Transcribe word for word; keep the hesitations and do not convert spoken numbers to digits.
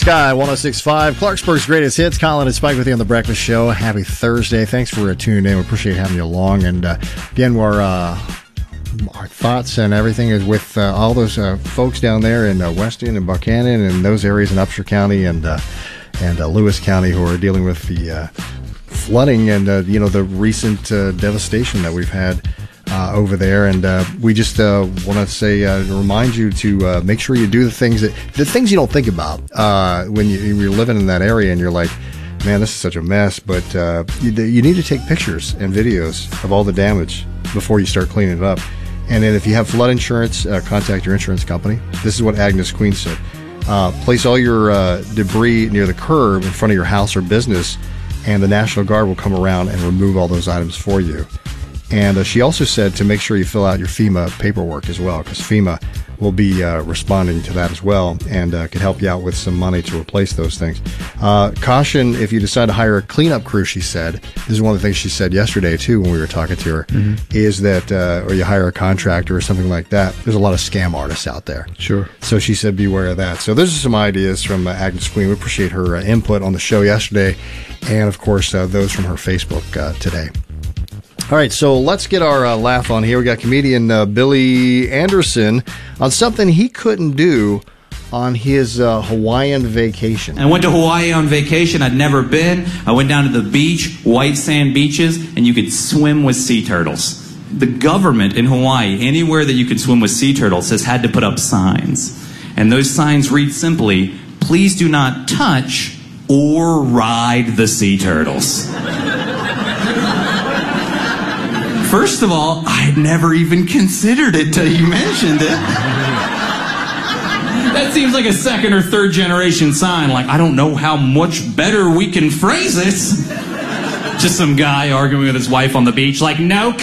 Sky, one oh six point five, Clarksburg's greatest hits. Colin and Spike with you on The Breakfast Show. Happy Thursday. Thanks for uh, tuning in. We appreciate having you along. And uh, again, we're, uh, our thoughts and everything is with uh, all those uh, folks down there in uh, Weston and Buchanan and those areas in Upshur County and uh, and uh, Lewis County who are dealing with the uh, flooding and uh, you know the recent uh, devastation that we've had Uh, over there, and uh, we just uh, want to say, uh, remind you to uh, make sure you do the things that the things you don't think about uh, when you, you're living in that area, and you're like, man, this is such a mess. But uh, you, you need to take pictures and videos of all the damage before you start cleaning it up. And then, if you have flood insurance, uh, contact your insurance company. This is what Agnes Queen said: uh, place all your uh, debris near the curb in front of your house or business, and the National Guard will come around and remove all those items for you. And uh, she also said to make sure you fill out your FEMA paperwork as well, because FEMA will be uh, responding to that as well and uh, can help you out with some money to replace those things. Uh, caution if you decide to hire a cleanup crew, she said. This is one of the things she said yesterday, too, when we were talking to her, mm-hmm. is that, uh, or you hire a contractor or something like that, there's a lot of scam artists out there. Sure. So she said beware of that. So those are some ideas from uh, Agnes Queen. We appreciate her uh, input on the show yesterday and, of course, uh, those from her Facebook uh, today. All right, so let's get our uh, laugh on here. We got comedian uh, Billy Anderson on something he couldn't do on his uh, Hawaiian vacation. I went to Hawaii on vacation. I'd never been. I went down to the beach, white sand beaches, and you could swim with sea turtles. The government in Hawaii, anywhere that you could swim with sea turtles, has had to put up signs. And those signs read simply, please do not touch or ride the sea turtles. First of all, I had never even considered it till you mentioned it. That seems like a second or third generation sign. Like, I don't know how much better we can phrase it. Just some guy arguing with his wife on the beach, like, no